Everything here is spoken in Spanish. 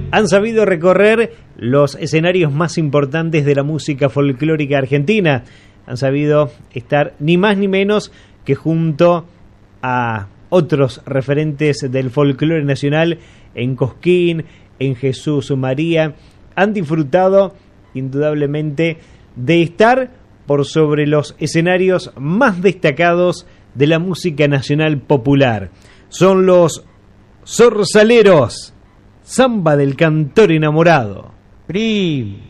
Han sabido recorrer los escenarios más importantes de la música folclórica argentina. Han sabido estar ni más ni menos que junto a otros referentes del folclore nacional en Cosquín, en Jesús María. Han disfrutado indudablemente de estar por sobre los escenarios más destacados de la música nacional popular. Son los Zorzaleros, Samba del Cantor Enamorado. Prim.